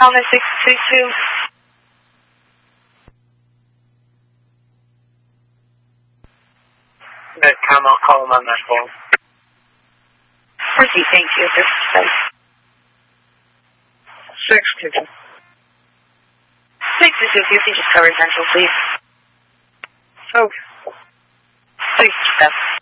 Common 622. Medcom, I'll call him on that phone. Proceed, thank you. 622. 622, just cover Central, please. Okay. 627.